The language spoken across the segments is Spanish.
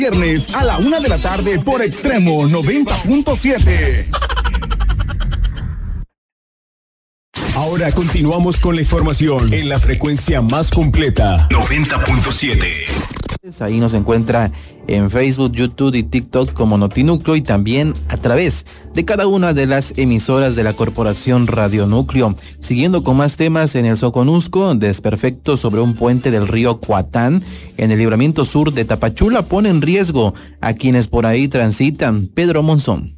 Viernes a la 1 de la tarde por Extremo 90.7. Ahora continuamos con la información en la frecuencia más completa, 90.7. Ahí nos encuentra en Facebook, YouTube y TikTok como Notinúcleo y también a través de cada una de las emisoras de la Corporación Radio Núcleo. Siguiendo con más temas en el Soconusco, desperfectos sobre un puente del río Cuatán en el libramiento sur de Tapachula pone en riesgo a quienes por ahí transitan. Pedro Monzón.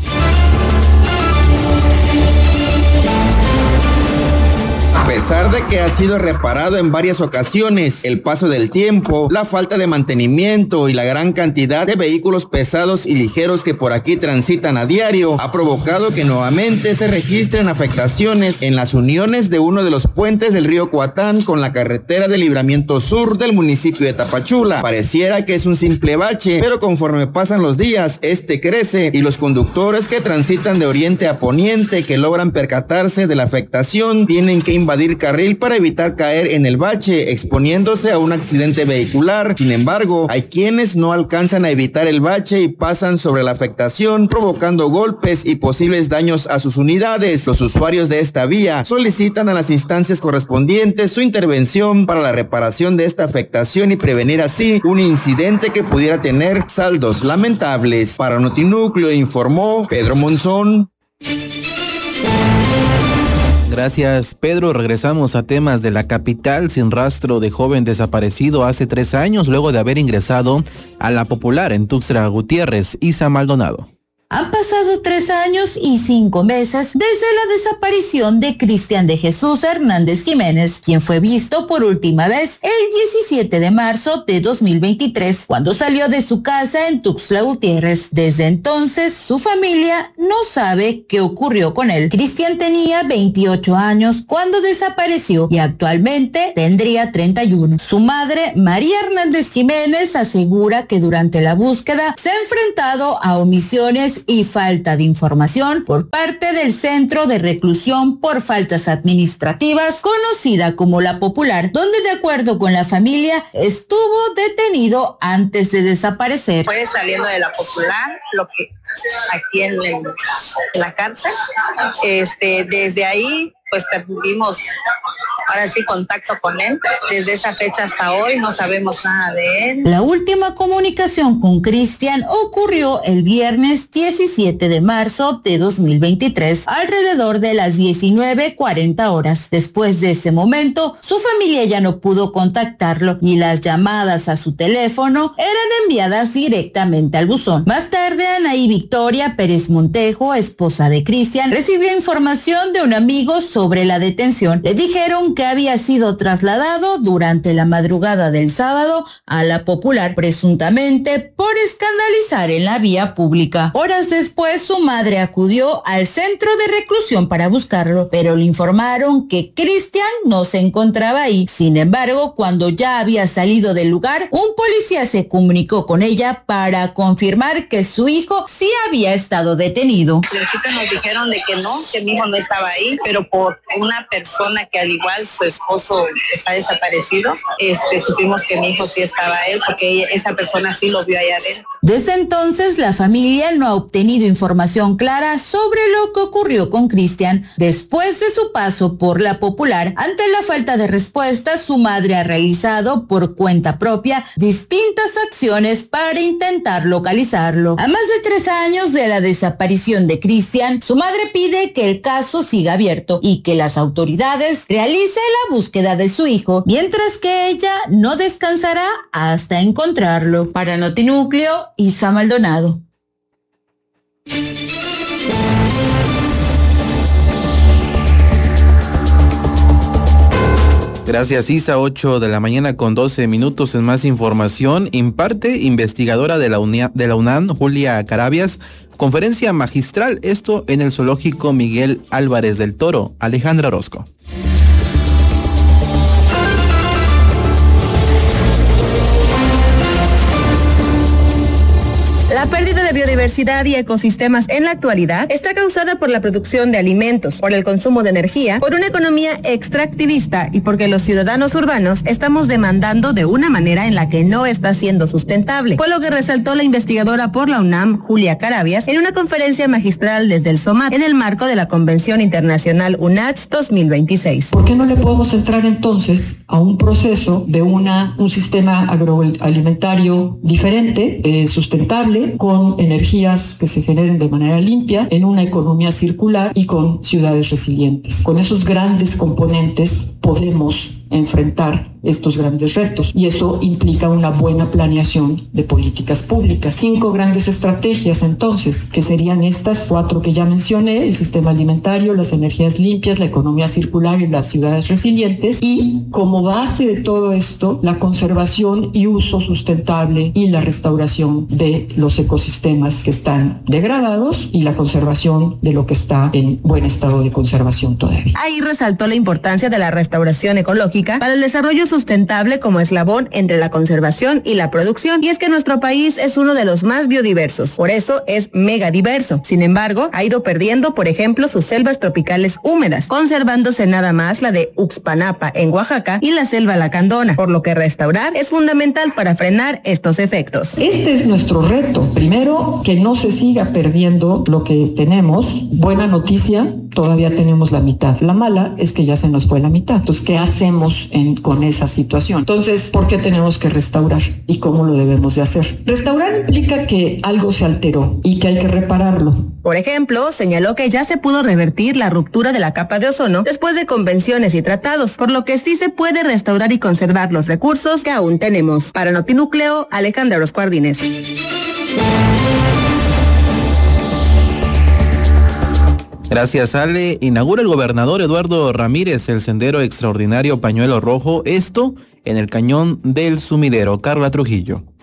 A pesar de que ha sido reparado en varias ocasiones, el paso del tiempo, la falta de mantenimiento y la gran cantidad de vehículos pesados y ligeros que por aquí transitan a diario ha provocado que nuevamente se registren afectaciones en las uniones de uno de los puentes del río Cuatán con la carretera de libramiento sur del municipio de Tapachula. Pareciera que es un simple bache, pero conforme pasan los días, este crece y los conductores que transitan de oriente a poniente que logran percatarse de la afectación tienen que invadir carril para evitar caer en el bache, exponiéndose a un accidente vehicular. Sin embargo, hay quienes no alcanzan a evitar el bache y pasan sobre la afectación, provocando golpes y posibles daños a sus unidades. Los usuarios de esta vía solicitan a las instancias correspondientes su intervención para la reparación de esta afectación y prevenir así un incidente que pudiera tener saldos lamentables. Para Notinúcleo informó Pedro Monzón. Gracias, Pedro. Regresamos a temas de la capital. Sin rastro de joven desaparecido hace 3 años luego de haber ingresado a La Popular en Tuxtla Gutiérrez. Isa Maldonado. Han pasado 3 años y 5 meses desde la desaparición de Cristian de Jesús Hernández Jiménez, quien fue visto por última vez el 17 de marzo de 2023, cuando salió de su casa en Tuxtla Gutiérrez. Desde entonces, su familia no sabe qué ocurrió con él. Cristian tenía 28 años cuando desapareció y actualmente tendría 31. Su madre, María Hernández Jiménez, asegura que durante la búsqueda se ha enfrentado a omisiones y falta de información por parte del Centro de Reclusión por Faltas Administrativas, conocida como La Popular, donde de acuerdo con la familia estuvo detenido antes de desaparecer. Fue saliendo de La Popular, lo que aquí en la cárcel, desde ahí pues tuvimos ahora sí contacto con él. Desde esa fecha hasta hoy no sabemos nada de él. La última comunicación con Cristian ocurrió el viernes 17 de marzo de 2023, alrededor de las 19:40 horas. Después de ese momento, su familia ya no pudo contactarlo y las llamadas a su teléfono eran enviadas directamente al buzón. Más tarde, Anaí Victoria Pérez Montejo, esposa de Cristian, recibió información de un amigo sobre la detención. Le dijeron que había sido trasladado durante la madrugada del sábado a La Popular, presuntamente por escandalizar en la vía pública. Horas después, su madre acudió al centro de reclusión para buscarlo, pero le informaron que Cristian no se encontraba ahí. Sin embargo, cuando ya había salido del lugar, un policía se comunicó con ella para confirmar que su hijo sí había estado detenido. Al principio nos dijeron de que no, que mi hijo no estaba ahí, pero por una persona que al igual su esposo está desaparecido, supimos que mi hijo sí estaba él, porque esa persona sí lo vio allá adentro. Desde entonces, la familia no ha obtenido información clara sobre lo que ocurrió con Cristian. Después de su paso por La Popular, ante la falta de respuesta, su madre ha realizado por cuenta propia distintas acciones para intentar localizarlo. A más de 3 años de la desaparición de Cristian, su madre pide que el caso siga abierto y que las autoridades realicen la búsqueda de su hijo, mientras que ella no descansará hasta encontrarlo. Para Notinúcleo, Isa Maldonado. Gracias, Isa. 8 de la mañana con 12 minutos. En más información, imparte investigadora de la UNAM, Julia Carabias, conferencia magistral, esto en el zoológico Miguel Álvarez del Toro. Alejandra Orozco. La pérdida de biodiversidad y ecosistemas en la actualidad está causada por la producción de alimentos, por el consumo de energía, por una economía extractivista y porque los ciudadanos urbanos estamos demandando de una manera en la que no está siendo sustentable. Fue lo que resaltó la investigadora por la UNAM, Julia Carabias, en una conferencia magistral desde el SOMAT en el marco de la Convención Internacional UNACH 2026. ¿Por qué no le podemos entrar entonces a un proceso de un sistema agroalimentario diferente, sustentable, con energías que se generen de manera limpia, en una economía circular y con ciudades resilientes? Con esos grandes componentes podemos enfrentar estos grandes retos y eso implica una buena planeación de políticas públicas. 5 grandes estrategias entonces, que serían estas 4 que ya mencioné: el sistema alimentario, las energías limpias, la economía circular y las ciudades resilientes, y como base de todo esto, la conservación y uso sustentable y la restauración de los ecosistemas que están degradados y la conservación de lo que está en buen estado de conservación todavía. Ahí resaltó la importancia de la restauración ecológica para el desarrollo sustentable como eslabón entre la conservación y la producción, y es que nuestro país es uno de los más biodiversos, por eso es megadiverso. Sin embargo, ha ido perdiendo, por ejemplo, sus selvas tropicales húmedas, conservándose nada más la de Uxpanapa en Oaxaca y la selva lacandona, por lo que restaurar es fundamental para frenar estos efectos. Este es nuestro reto. Primero, que no se siga perdiendo lo que tenemos. Buena noticia, todavía tenemos la mitad. La mala es que ya se nos fue la mitad. Entonces, ¿qué hacemos con esa situación? Entonces, ¿por qué tenemos que restaurar y cómo lo debemos de hacer? Restaurar implica que algo se alteró y que hay que repararlo. Por ejemplo, señaló que ya se pudo revertir la ruptura de la capa de ozono después de convenciones y tratados, por lo que sí se puede restaurar y conservar los recursos que aún tenemos. Para Notinúcleo, Alejandra Orozco Ardínez. Gracias, Ale. Inaugura el gobernador Eduardo Ramírez el sendero extraordinario Pañuelo Rojo, esto en el Cañón del Sumidero. Carla Trujillo.